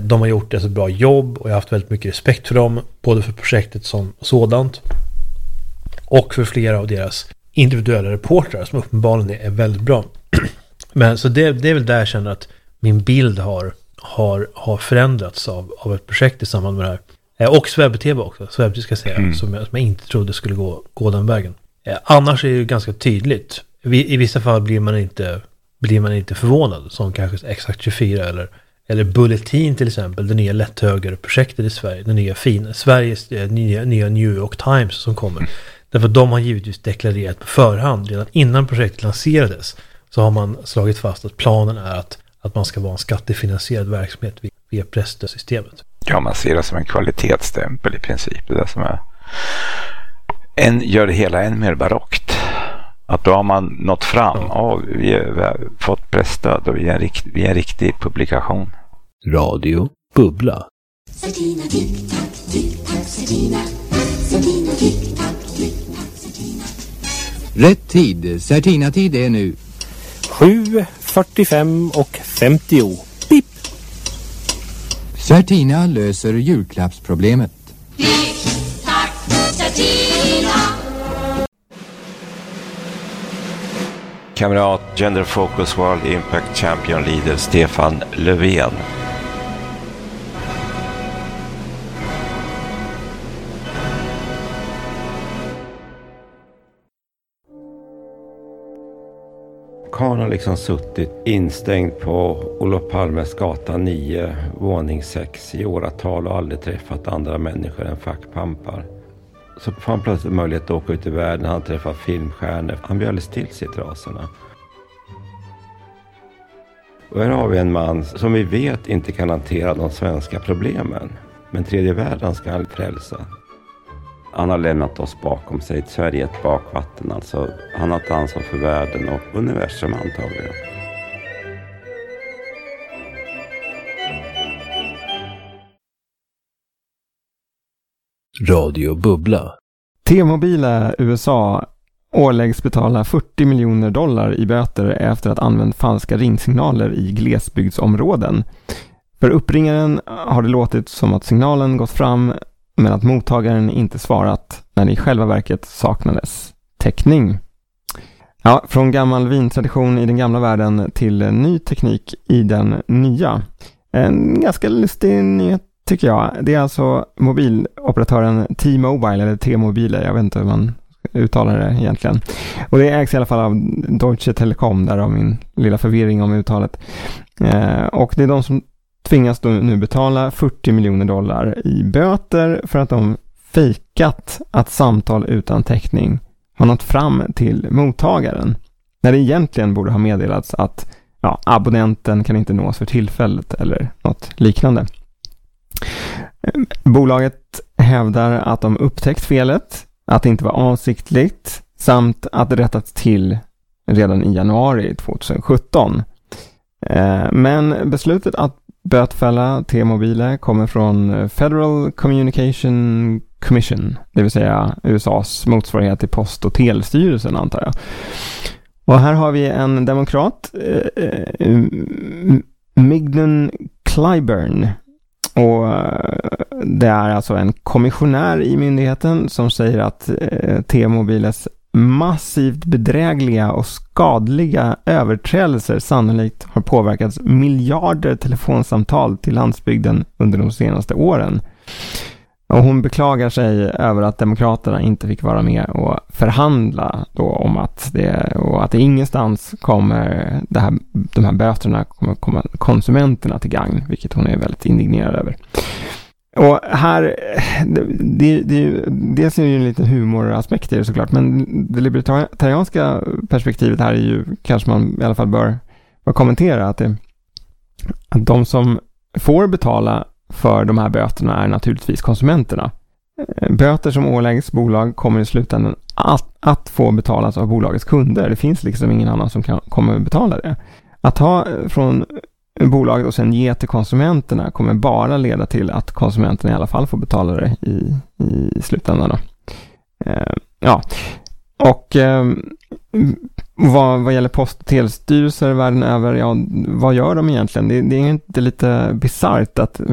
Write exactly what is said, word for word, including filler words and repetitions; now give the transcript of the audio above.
De har gjort ett så bra jobb och jag har haft väldigt mycket respekt för dem, både för projektet som sådant och för flera av deras individuella reportrar som uppenbarligen är väldigt bra. Men så det, det är väl där jag känner att min bild har, har, har förändrats av, av ett projekt i samband med det här. Och Sveb-T V också, Sveb ska jag säga, mm. som, jag, som jag inte trodde skulle gå, gå den vägen. Eh, annars är det ju ganska tydligt. Vi, i vissa fall blir man inte, blir man inte förvånad, som kanske Exakt tjugofyra eller, eller Bulletin till exempel, det nya lätthögerprojektet i Sverige, den nya fin, Sveriges eh, nya, nya New York Times som kommer. Mm. Därför att de har givetvis deklarerat på förhand, redan innan projektet lanserades, så har man slagit fast att planen är att, att man ska vara en skattefinansierad verksamhet via, via presstödssystemet. Ja, man ser det som en kvalitetsstämpel i princip. Det där som är en, gör det hela än mer barockt. Att då har man nått fram. Ja. Oh, vi, vi har fått pressstöd och vi är en, rikt, vi är en riktig publikation. Radio Bubbla. Certina, tick, tack, tick, tack, Certina. Certina, tick, tack, tick, tack, Certina. Rätt tid. Certina-tid är nu sju, fyrtiofem och femtio. Pip! Certina löser julklappsproblemet. Tick, tack, Certina. Kamrat Gender Focus World Impact Champion Leader Stefan Löfven. Karl har liksom suttit instängd på Olof Palmes gata nio, våning sex i åratal och aldrig träffat andra människor än fackpampar. Så får han plötsligt möjlighet att åka ut i världen, han träffar filmstjärnor. Han blir alldeles till sig i trasorna. Och här har vi en man som vi vet inte kan hantera de svenska problemen. Men tredje världen ska han frälsa. Han har lämnat oss bakom sig. Sverige är ett bakvatten. Alltså, han har ett ansvar för världen och universum antagligen. Radio Bubbla. T-Mobile U S A åläggs betala fyrtio miljoner dollar i böter efter att använt falska ringsignaler i glesbygdsområden. För uppringaren har det låtit som att signalen gått fram men att mottagaren inte svarat när det i själva verket saknades täckning. Ja, från gammal vintradition i den gamla världen till ny teknik i den nya. En ganska lustig nyhet tycker jag. Det är alltså mobiloperatören T-Mobile eller T-Mobile, jag vet inte hur man uttalar det egentligen. Och det ägs i alla fall av Deutsche Telekom, där har min lilla förvirring om uttalet. Eh, och det är de som tvingas då nu betala fyrtio miljoner dollar i böter för att de fejkat att samtal utan täckning har nått fram till mottagaren. När det egentligen borde ha meddelats att ja, abonnenten kan inte nås för tillfället eller något liknande. Bolaget hävdar att de upptäckt felet, att det inte var avsiktligt samt att det rättats till redan i januari tjugohundrasjutton. Men beslutet att bötfälla T-Mobile kommer från Federal Communication Commission, det vill säga U S A:s motsvarighet till Post- och telestyrelsen antar jag. Och här har vi en demokrat, eh, Mignon Clyburn. Och det är alltså en kommissionär i myndigheten som säger att eh, T-Mobiles massivt bedrägliga och skadliga överträdelser sannolikt har påverkat miljarder telefonsamtal till landsbygden under de senaste åren. Och hon beklagar sig över att demokraterna inte fick vara med och förhandla då om att det, och att det ingenstans kommer det här, de här böterna kommer komma konsumenterna till gagn, vilket hon är väldigt indignerad över. Och här, det, det, det, dels är det ju en liten humoraspekt i det såklart, men det libertarianska perspektivet här är ju, kanske man i alla fall bör, bör kommentera, att, det, att de som får betala för de här böterna är naturligtvis konsumenterna. Böter som åläggs bolag kommer i slutändan att, att få betalas av bolagets kunder. Det finns liksom ingen annan som kan, kommer betala det. Att ta från bolaget och sen ge till konsumenterna kommer bara leda till att konsumenterna i alla fall får betala det i, i slutändan. Då. Eh, ja, och eh, vad, vad gäller post- och telestyrelser världen över, ja, vad gör de egentligen? Det, det är inte lite bizarrt att